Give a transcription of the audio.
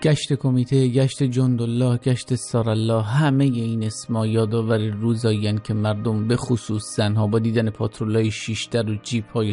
گشت کمیته، گشت جندالله، گشت سارالله، همه این اسما یادآور روزایین که مردم به خصوص زنها با دیدن پاترولای 6 در و جیپ های